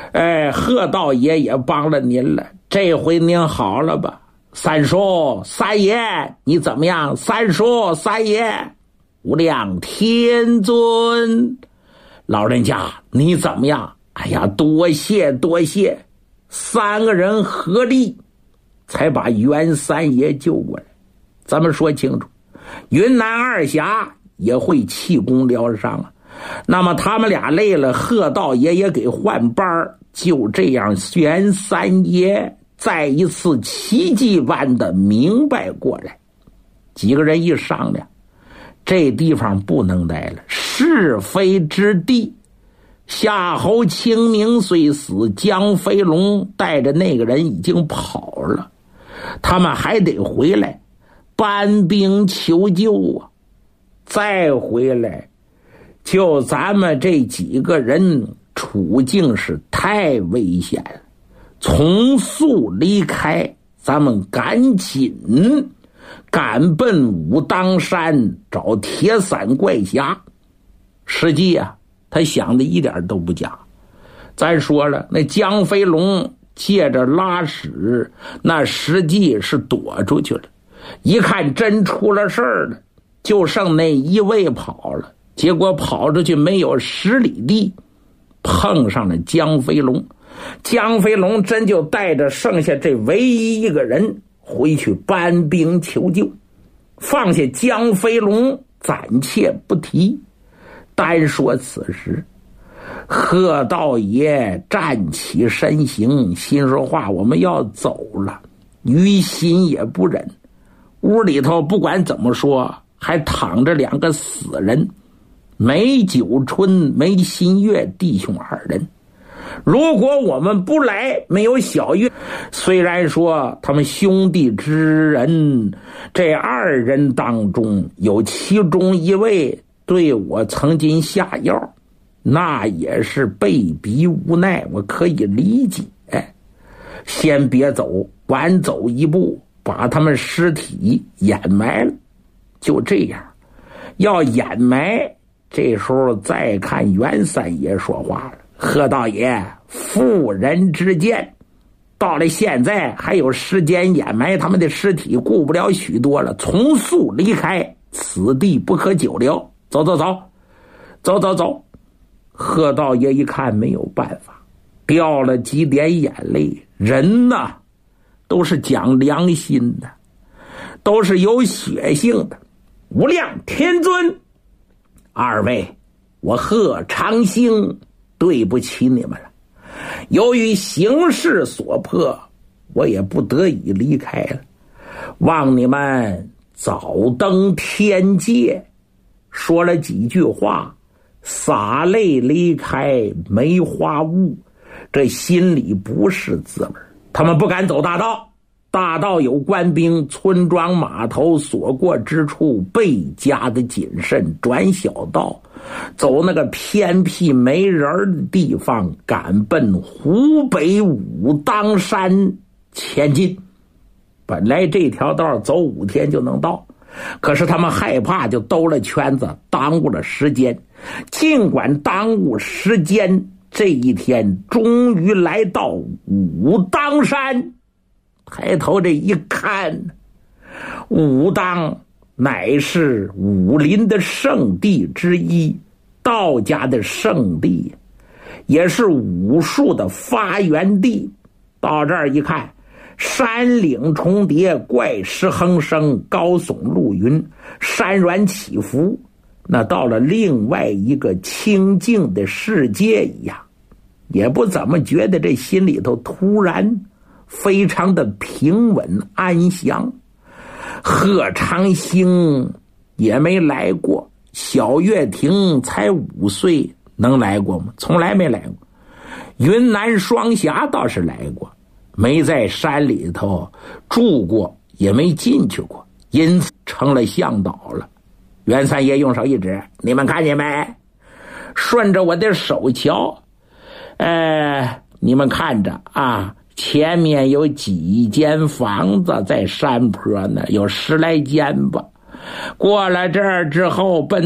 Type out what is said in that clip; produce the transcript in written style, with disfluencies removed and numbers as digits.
贺道爷也帮了您了，这回您好了吧？三叔三爷你怎么样？三叔三爷，无量天尊，老人家你怎么样？哎呀，多谢多谢。三个人合力才把袁三爷救过来。咱们说清楚，云南二侠也会气功疗伤啊。那么他们俩累了，贺道爷也给换班，就这样袁三爷再一次奇迹般的明白过来。几个人一商量，这地方不能待了，是非之地。夏侯清明虽死，江飞龙带着那个人已经跑了，他们还得回来搬兵求救啊。再回来就咱们这几个人处境是太危险了，从速离开，咱们赶紧赶奔武当山找铁伞怪侠。实际啊，他想的一点都不假。咱说了，那江飞龙借着拉屎，那实际是躲出去了，一看真出了事儿了，就剩那一位跑了，结果跑出去没有10里地，碰上了江飞龙。江飞龙真就带着剩下这唯一一个人回去搬兵求救，放下江飞龙暂且不提。单说此时，贺道爷站起身形，心说话，我们要走了，于心也不忍。屋里头不管怎么说还躺着2个死人，梅九春、梅新月弟兄2人。如果我们不来，没有小月，虽然说他们兄弟之人，这2人当中有其中一位对我曾经下药，那也是被逼无奈，我可以理解。先别走，晚走一步，把他们尸体掩埋了。就这样，要掩埋，这时候再看袁三爷说话了：贺道爷，妇人之见，到了现在还有时间掩埋他们的尸体，顾不了许多了，从速离开，此地不可久留。走走走，走走走。贺道爷一看没有办法，掉了几点眼泪。人呐，都是讲良心的，都是有血性的。无量天尊，2位，我贺长兴对不起你们了。由于形势所迫，我也不得已离开了，望你们早登天界。说了几句话，洒泪离开梅花坞，这心里不是滋味。他们不敢走大道，大道有官兵，村庄码头所过之处倍加的谨慎，转小道走那个偏僻没人的地方，赶奔湖北武当山前进。本来这条道走5天就能到，可是他们害怕，就兜了圈子，耽误了时间。尽管耽误时间，这一天终于来到武当山。抬头这一看，武当乃是武林的圣地之一，道家的圣地，也是武术的发源地。到这儿一看，山岭重叠，怪石横生，高耸入云，山峦起伏，那到了另外一个清净的世界一样，也不怎么觉得这心里头突然非常的平稳安详。贺长兴也没来过，小月亭才5岁，能来过吗？从来没来过。云南双侠倒是来过，没在山里头住过，也没进去过，因此成了向导了。袁三爷用手一指，你们看见没？顺着我的手瞧，你们看着啊，前面有几间房子在山坡呢，有10来间吧。过了这儿之后，奔